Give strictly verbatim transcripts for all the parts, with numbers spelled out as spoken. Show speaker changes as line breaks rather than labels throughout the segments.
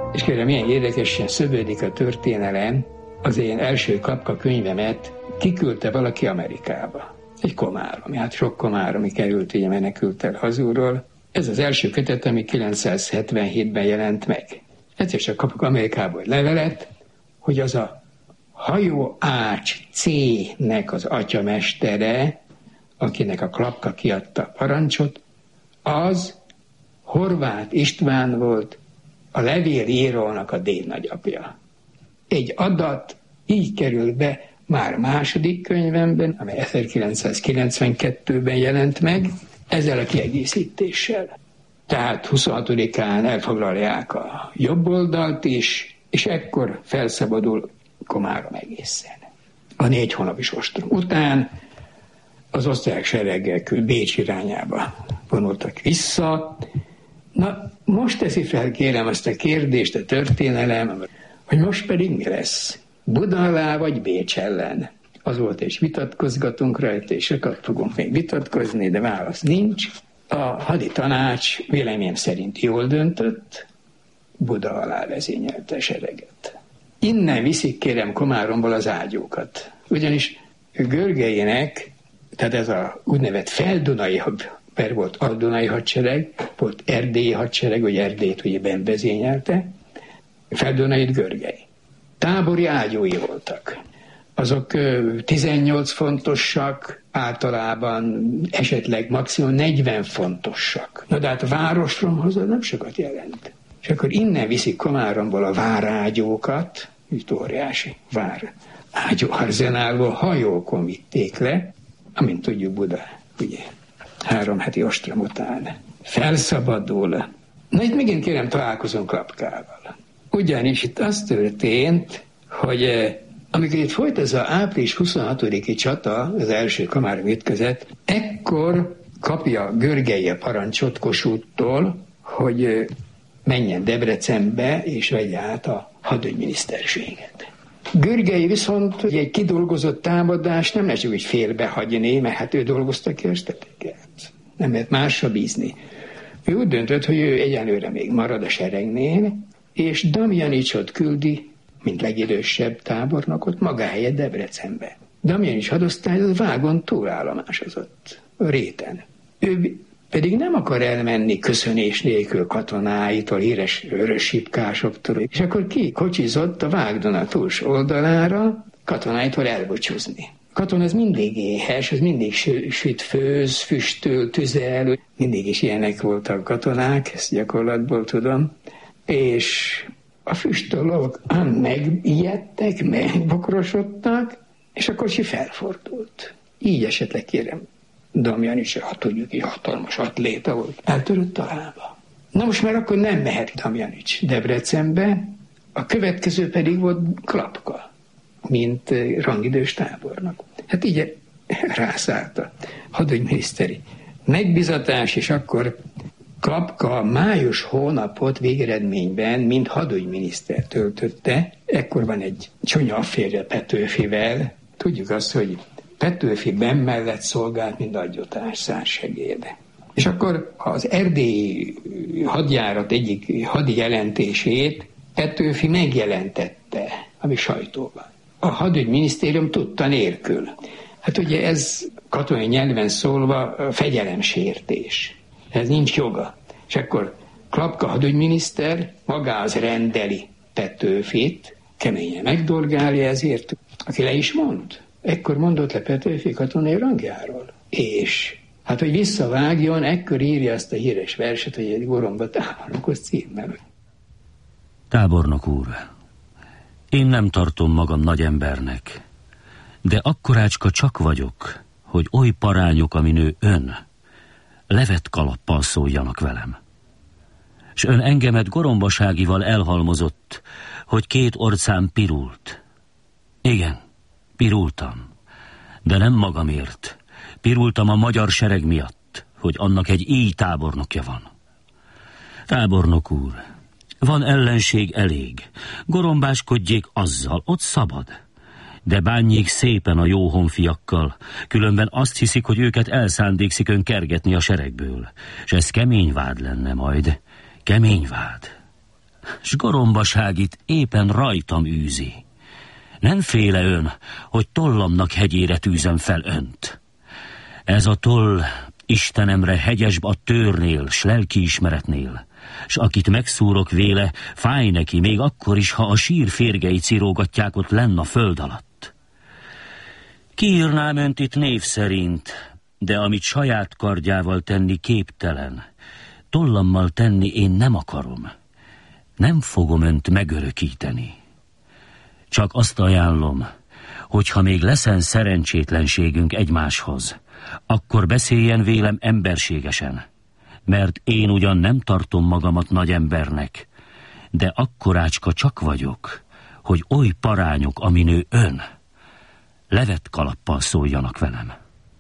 És kérem, milyen érdekesen szövődik a történelem, az én első Klapka könyvemet kiküldte valaki Amerikába. Egy komárom, hát sok komárom került, ugye menekült el hazúról. Ez az első kötet, ami kilencszázhetvenhétben jelent meg. Egyszer csak kapok Amerikából egy levelet, hogy az a Hajó Ács C-nek az atyamestere, akinek a Klapka kiadta a parancsot, az Horváth István volt, a levélírónak a dédnagyapja. Egy adat így került be már második könyvemben, amely ezerkilencszázkilencvenkettőben jelent meg, ezzel a kiegészítéssel. Tehát huszonhatodikán elfoglalják a jobb oldalt is, és ekkor felszabadul Komárom egészen. A négy hónapos ostrom után az osztrák sereggel Bécs irányába vonultak vissza. Na, most teszi fel, kérem, azt a kérdést a történelem, hogy most pedig mi lesz? Buda alá vagy Bécs ellen? Azóta is vitatkozgatunk rajta, és sokat fogunk még vitatkozni, de válasz nincs. A haditanács véleményem szerint jól döntött, Buda alá vezényelte a sereget. Innen viszik, kérem, Komáromból az ágyúkat. Ugyanis Görgeinek, tehát ez a úgynevezett feldunai, per volt a Dunai hadsereg, volt erdélyi hadsereg, hogy Erdélyt ugye ben vezényelte, Feldunait Görgei. Tábori ágyúi voltak. Azok tizennyolc fontosak, általában esetleg maximum negyven fontosak. Na de hát a városromhoz az nem sokat jelent. És akkor innen viszik Komáromból a várágyúkat, itt óriási vár ágyú arzenálból hajókon vitték le, amint tudjuk Buda, ugye, három heti ostrom után felszabadul. Na itt megint kérem találkozunk Klapkával. Ugyanis itt az történt, hogy eh, amikor itt folyt ez az április huszonhatodiki csata, az első komáromi ütközet, ekkor kapja Görgei a parancsot Kossuthttól, hogy eh, menjen Debrecenbe és vegye át a hadügyminiszterséget. Görgei viszont egy kidolgozott támadást nem lehet csak úgy félbehagyni, mert hát ő dolgozta ki a teteket. Nem lehet másra bízni. Ő úgy döntött, hogy ő egyenlőre még marad a seregnél, és Damjanicsot küldi, mint legidősebb tábornokot, maga helyett Debrecenbe. Damjanics hadosztály az vágon túlállomásozott, a réten. Ő pedig nem akar elmenni köszönés nélkül katonáitól, híres vörössipkásoktól, és akkor ki kocsizott a Vágdona túlsó oldalára katonáitól elbúcsúzni. A katona az mindig éhes, az mindig süt, főz, füstöl, tüzel, mindig is ilyenek voltak katonák, ezt gyakorlatból tudom, és a füstölők megijedtek, megbokrosodtak, és a kocsi felfordult. Így esetleg kérem, Damjanics, ha tudjuk, hogy hatalmas atléta volt, eltörött a lába. Na most már akkor nem mehet Damjanics Debrecenbe, a következő pedig volt Klapka, mint rangidős tábornok. Hát így rászállt a hadügyminiszteri megbizatás, és akkor Klapka május hónapot végeredményben, mint hadügyminiszter töltötte. Ekkor van egy csúnya afférje Petőfivel. Tudjuk azt, hogy Petőfi benn mellett szolgált, mint adjutáns szársegéd. És akkor az erdélyi hadjárat egyik hadi jelentését Petőfi megjelentette a mi sajtóban. A hadügyminisztérium tudta nélkül. Hát ugye ez katonai nyelven szólva fegyelemsértés. Ez nincs joga. És akkor Klapka hadügyminiszter magához rendeli Petőfit, keményen megdorgálja ezért, aki le is mond. Ekkor mondott le Petőfi katonai rangjáról. És hát, hogy visszavágjon, ekkor írja azt a híres verset, hogy egy Goromba tábornokos címmel.
Tábornok úr, én nem tartom magam nagy embernek, de akkorácska csak vagyok, hogy oly parányok, aminő ön, levet kalappal szóljanak velem. S ön engemet gorombaságival elhalmozott, hogy két orcám pirult. Igen, pirultam, de nem magamért. Pirultam a magyar sereg miatt, hogy annak egy íj tábornokja van. Tábornok úr, van ellenség elég, gorombáskodjék azzal, ott szabad. De bánjék szépen a jó honfiakkal, különben azt hiszik, hogy őket elszándékszik ön kergetni a seregből. S ez kemény vád lenne majd, kemény vád. s gorombaságit éppen rajtam űzi. Nem féle ön, hogy tollamnak hegyére tűzem fel önt. Ez a toll Istenemre hegyesbb a tőrnél, s lelkiismeretnél, s akit megszúrok véle, fáj neki még akkor is, ha a sír férgei cirógatják ott lenn a föld alatt. Kiírnám önt itt név szerint, de amit saját kardjával tenni képtelen, tollammal tenni én nem akarom. Nem fogom önt megörökíteni. Csak azt ajánlom, hogyha még leszen szerencsétlenségünk egymáshoz, akkor beszéljen vélem emberségesen, mert én ugyan nem tartom magamat nagy embernek, de akkorácska csak vagyok, hogy oly parányok, aminő ön, levet kalappal szóljanak velem.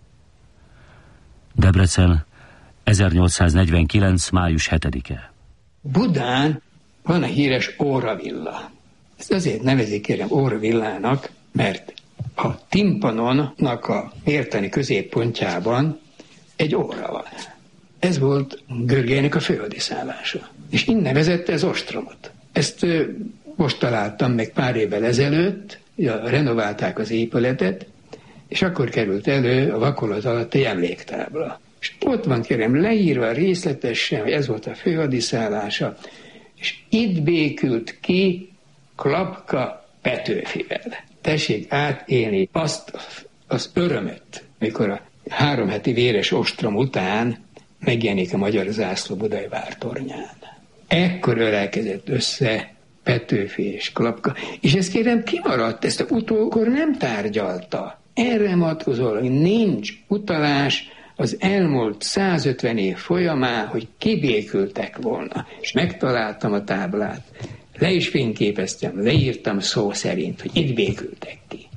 Debrecen, ezernyolcszáznegyvenkilenc. május hetedike.
Budán van a híres óravilla. Ezt azért nevezik, kérem, óravillának, mert a timpanonnak a mértani középpontjában egy óra van. Ez volt Görgeinek a főhadiszállása. És innen vezette az ostromot. Ezt most találtam meg pár évvel ezelőtt, renoválták az épületet, és akkor került elő a vakolat alatti emléktábla. És ott van, kérem, leírva részletesen, hogy ez volt a főhadiszállása, és itt békült ki Klapka Petőfivel. Tessék átélni azt az örömöt, mikor a három heti véres ostrom után megjelenik a magyar zászló Budai vártornyán. Ekkor ölelkezett össze Petőfi és Klapka, és ezt kérem kimaradt, ezt a utókor nem tárgyalta. Erre vonatkozólag nincs utalás az elmúlt százötven év folyamán, hogy kibékültek volna. És megtaláltam a táblát, le is fényképeztem, leírtam szó szerint, hogy itt békültek ki.